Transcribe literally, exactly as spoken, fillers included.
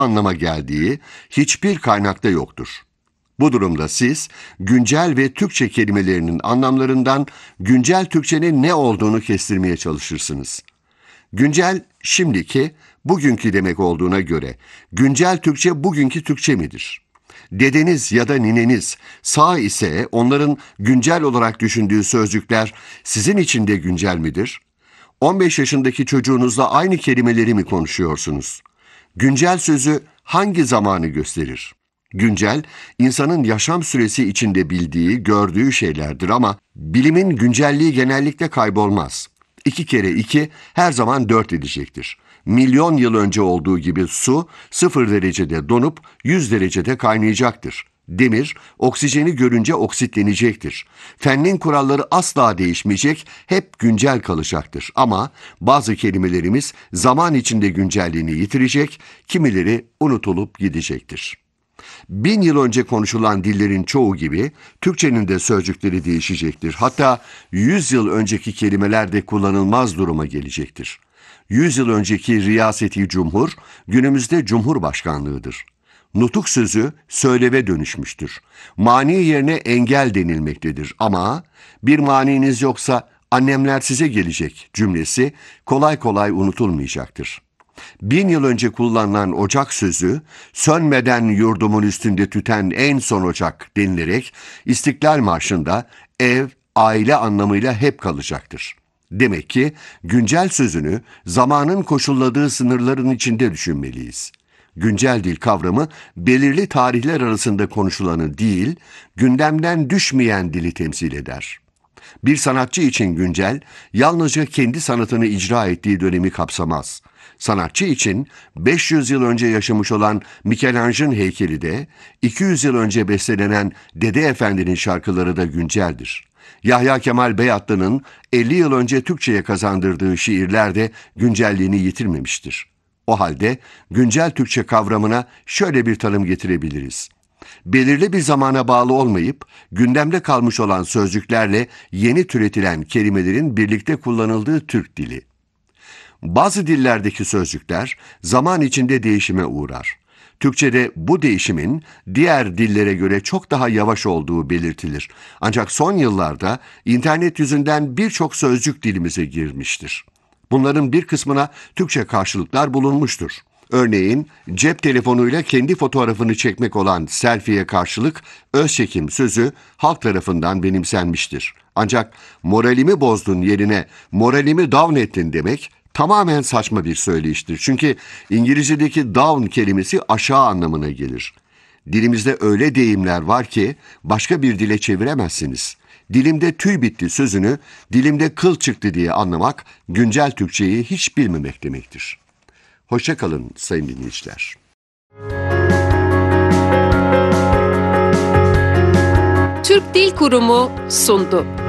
anlama geldiği hiçbir kaynakta yoktur. Bu durumda siz güncel ve Türkçe kelimelerinin anlamlarından güncel Türkçenin ne olduğunu kestirmeye çalışırsınız. Güncel, şimdiki, bugünkü demek olduğuna göre güncel Türkçe bugünkü Türkçe midir? Dedeniz ya da nineniz sağ ise onların güncel olarak düşündüğü sözcükler sizin için de güncel midir? on beş yaşındaki çocuğunuzla aynı kelimeleri mi konuşuyorsunuz? Güncel sözü hangi zamanı gösterir? Güncel, insanın yaşam süresi içinde bildiği, gördüğü şeylerdir ama bilimin güncelliği genellikle kaybolmaz. İki kere iki her zaman dört edecektir. Milyon yıl önce olduğu gibi su sıfır derecede donup yüz derecede kaynayacaktır. Demir, oksijeni görünce oksitlenecektir. Fennin kuralları asla değişmeyecek, hep güncel kalacaktır. Ama bazı kelimelerimiz zaman içinde güncelliğini yitirecek, kimileri unutulup gidecektir. Bin yıl önce konuşulan dillerin çoğu gibi Türkçenin de sözcükleri değişecektir. Hatta yüz yıl önceki kelimeler de kullanılmaz duruma gelecektir. Yüz yıl önceki riyaseti cumhur, günümüzde cumhurbaşkanlığıdır. Nutuk sözü söyleve dönüşmüştür. Mani yerine engel denilmektedir ama bir maniniz yoksa annemler size gelecek cümlesi kolay kolay unutulmayacaktır. Bin yıl önce kullanılan ocak sözü, sönmeden yurdumun üstünde tüten en son ocak denilerek İstiklal Marşı'nda ev, aile anlamıyla hep kalacaktır. Demek ki güncel sözünü zamanın koşulladığı sınırların içinde düşünmeliyiz. Güncel dil kavramı belirli tarihler arasında konuşulanı değil, gündemden düşmeyen dili temsil eder. Bir sanatçı için güncel, yalnızca kendi sanatını icra ettiği dönemi kapsamaz. Sanatçı için beş yüz yıl önce yaşamış olan Michelangelo'nun heykeli de, iki yüz yıl önce bestelenen Dede Efendi'nin şarkıları da günceldir. Yahya Kemal Beyatlı'nın elli yıl önce Türkçe'ye kazandırdığı şiirler de güncelliğini yitirmemiştir. O halde güncel Türkçe kavramına şöyle bir tanım getirebiliriz. Belirli bir zamana bağlı olmayıp gündemde kalmış olan sözcüklerle yeni türetilen kelimelerin birlikte kullanıldığı Türk dili. Bazı dillerdeki sözcükler zaman içinde değişime uğrar. Türkçe'de bu değişimin diğer dillere göre çok daha yavaş olduğu belirtilir. Ancak son yıllarda internet yüzünden birçok sözcük dilimize girmiştir. Bunların bir kısmına Türkçe karşılıklar bulunmuştur. Örneğin cep telefonuyla kendi fotoğrafını çekmek olan selfie'ye karşılık öz çekim sözü halk tarafından benimsenmiştir. Ancak moralimi bozdun yerine moralimi down ettin demek tamamen saçma bir söyleyiştir. Çünkü İngilizce'deki down kelimesi aşağı anlamına gelir. Dilimizde öyle deyimler var ki başka bir dile çeviremezsiniz. Dilimde tüy bitti sözünü dilimde kıl çıktı diye anlamak güncel Türkçeyi hiç bilmemek demektir. Hoşça kalın sayın dinleyiciler. Türk Dil Kurumu sundu.